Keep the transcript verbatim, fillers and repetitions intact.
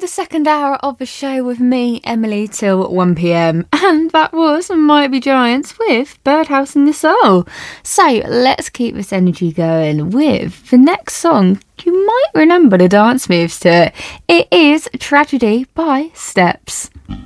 the second hour of the show with me, Emily, till one p m. And that was Might Be Giants with Birdhouse in the Soul. So let's keep this energy going with the next song. You might remember the dance moves to it. It is Tragedy by Steps.